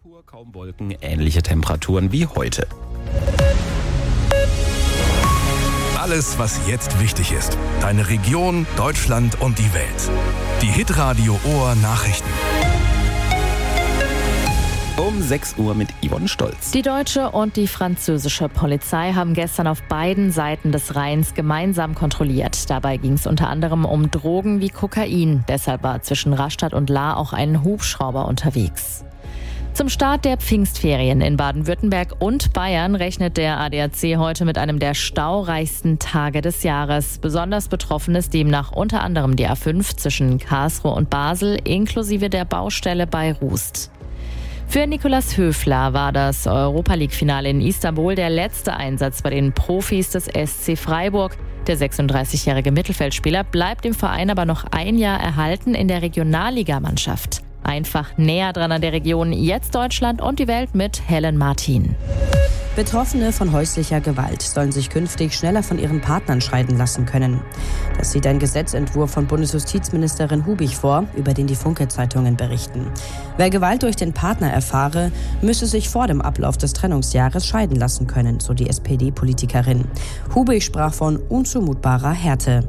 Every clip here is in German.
pur, kaum Wolken, ähnliche Temperaturen wie heute. Alles, was jetzt wichtig ist. Deine Region, Deutschland und die Welt. Die Hitradio Ohr Nachrichten. Um 6 Uhr mit Yvonne Stolz. Die deutsche und die französische Polizei haben gestern auf beiden Seiten des Rheins gemeinsam kontrolliert. Dabei ging es unter anderem um Drogen wie Kokain. Deshalb war zwischen Rastatt und Lahr auch ein Hubschrauber unterwegs. Zum Start der Pfingstferien in Baden-Württemberg und Bayern rechnet der ADAC heute mit einem der staureichsten Tage des Jahres. Besonders betroffen ist demnach unter anderem die A5 zwischen Karlsruhe und Basel inklusive der Baustelle bei Rust. Für Nikolaus Höfler war das Europa-League-Finale in Istanbul der letzte Einsatz bei den Profis des SC Freiburg. Der 36-jährige Mittelfeldspieler bleibt dem Verein aber noch ein Jahr erhalten in der Regionalligamannschaft. Einfach näher dran an der Region, jetzt Deutschland und die Welt mit Helen Martin. Betroffene von häuslicher Gewalt sollen sich künftig schneller von ihren Partnern scheiden lassen können. Das sieht ein Gesetzentwurf von Bundesjustizministerin Hubig vor, über den die Funke-Zeitungen berichten. Wer Gewalt durch den Partner erfahre, müsse sich vor dem Ablauf des Trennungsjahres scheiden lassen können, so die SPD-Politikerin. Hubig sprach von unzumutbarer Härte.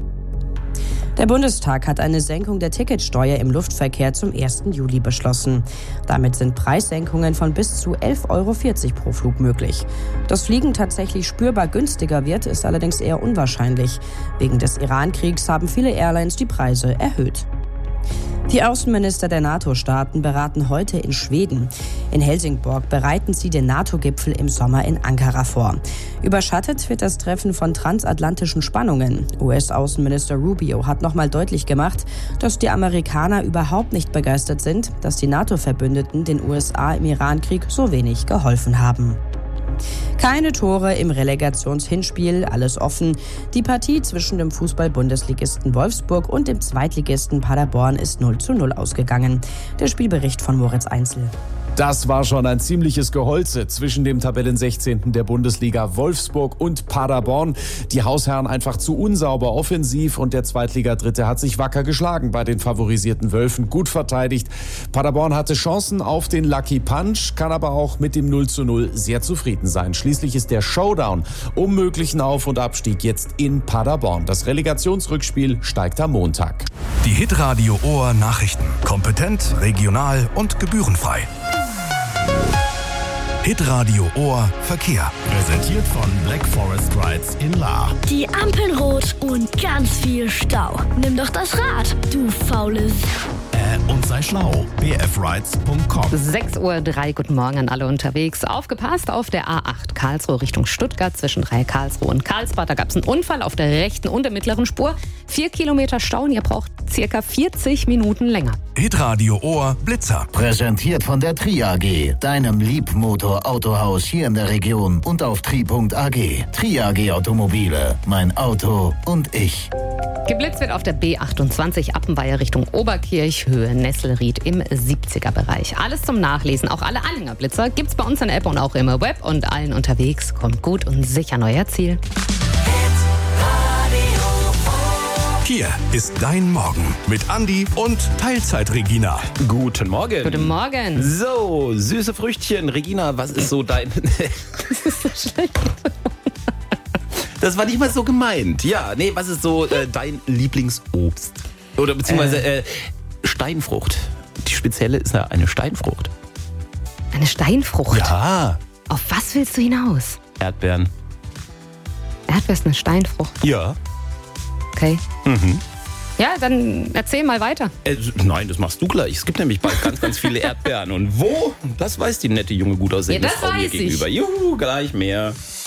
Der Bundestag hat eine Senkung der Ticketsteuer im Luftverkehr zum 1. Juli beschlossen. Damit sind Preissenkungen von bis zu 11,40 € pro Flug möglich. Dass Fliegen tatsächlich spürbar günstiger wird, ist allerdings eher unwahrscheinlich. Wegen des Iran-Kriegs haben viele Airlines die Preise erhöht. Die Außenminister der NATO-Staaten beraten heute in Schweden. In Helsingborg bereiten sie den NATO-Gipfel im Sommer in Ankara vor. Überschattet wird das Treffen von transatlantischen Spannungen. US-Außenminister Rubio hat nochmal deutlich gemacht, dass die Amerikaner überhaupt nicht begeistert sind, dass die NATO-Verbündeten den USA im Iran-Krieg so wenig geholfen haben. Keine Tore im Relegationshinspiel, alles offen. Die Partie zwischen dem Fußball-Bundesligisten Wolfsburg und dem Zweitligisten Paderborn ist 0:0 ausgegangen. Der Spielbericht von Moritz Einzel. Das war schon ein ziemliches Geholze zwischen dem Tabellen 16. der Bundesliga Wolfsburg und Paderborn. Die Hausherren einfach zu unsauber offensiv und der Zweitliga-Dritte hat sich wacker geschlagen bei den favorisierten Wölfen. Gut verteidigt. Paderborn hatte Chancen auf den Lucky Punch, kann aber auch mit dem 0:0 sehr zufrieden sein. Schließlich ist der Showdown um möglichen Auf- und Abstieg jetzt in Paderborn. Das Relegationsrückspiel steigt am Montag. Die Hitradio Ohr Nachrichten. Kompetent, regional und gebührenfrei. Hitradio Ohr Verkehr. Präsentiert von Black Forest Rides in Lahr. Die Ampeln rot und ganz viel Stau. Nimm doch das Rad, du faules. Und sei schlau. bfrides.com. 6:03 Uhr, guten Morgen an alle unterwegs. Aufgepasst auf der A8 Karlsruhe Richtung Stuttgart zwischen Karlsruhe und Karlsbad. Da gab es einen Unfall auf der rechten und der mittleren Spur. 4 Kilometer Stau und ihr braucht circa 40 Minuten länger. Hitradio Ohr Blitzer. Präsentiert von der Tri AG, deinem Liebmotor-Autohaus hier in der Region und auf tri.ag. Tri AG Automobile, mein Auto und ich. Geblitzt wird auf der B28 Appenweier Richtung Oberkirch, Höhe Nesselried im 70er-Bereich. Alles zum Nachlesen, auch alle Anhänger Blitzer gibt's bei uns in der App und auch im Web und allen unterwegs. Kommt gut und sicher an euer Ziel. Hier ist dein Morgen mit Andi und Teilzeit-Regina. Guten Morgen. Guten Morgen. So, süße Früchtchen. Regina, was ist so dein... Das ist so schlecht. Das war nicht mal so gemeint. Ja, nee, was ist so dein Lieblingsobst? Oder beziehungsweise Steinfrucht. Die spezielle ist ja eine Steinfrucht. Eine Steinfrucht? Ja. Auf was willst du hinaus? Erdbeeren. Erdbeer ist eine Steinfrucht. Ja. Okay. Ja, dann erzähl mal weiter. Nein, das machst du gleich. Es gibt nämlich bald ganz, ganz viele Erdbeeren. Und wo? Das weiß die nette junge, gut aussehende Ja, das Frau mir weiß ich. gegenüber. Juhu, gleich mehr.